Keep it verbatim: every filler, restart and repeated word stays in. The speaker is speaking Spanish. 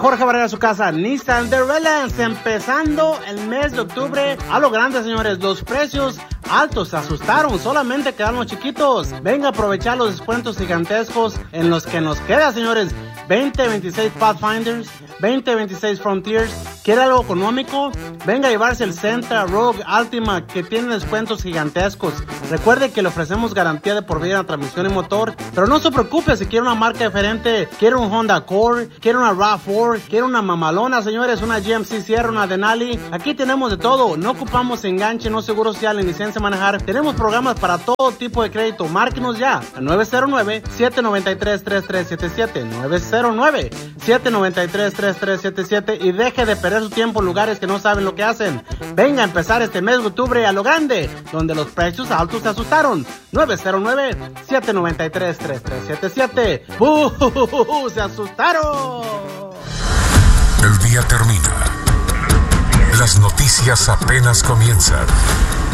Jorge Barrera, su casa, Nissan de Redlands, empezando el mes de octubre a lo grande, señores. Los precios altos se asustaron, solamente quedaron los chiquitos. Venga a aprovechar los descuentos gigantescos en los que nos queda, señores. veinte veintiséis Pathfinders, veinte veintiséis Frontiers. ¿Quiere algo económico? Venga a llevarse el Sentra, Rogue, Altima, que tienen descuentos gigantescos. Recuerde que le ofrecemos garantía de por vida en transmisión y motor, pero no se preocupe si quiere una marca diferente. Quiere un Honda Accord, quiere una RAV cuatro, quiere una mamalona, señores, una G M C Sierra, una Denali. Aquí tenemos de todo. No ocupamos enganche, no seguro social ni licencia de manejar. Tenemos programas para todo tipo de crédito. Márquenos ya a nueve cero nueve, siete nueve tres, tres tres siete siete, nueve cero nueve, siete nueve tres, tres tres siete siete, y deje de perder su tiempo en lugares que no saben lo que hacen. Venga a empezar este mes de octubre a lo grande, donde los precios altos se asustaron. nueve cero nueve, siete nueve tres, tres tres siete siete. ¡Uh! ¡Se asustaron! El día termina. Las noticias apenas comienzan.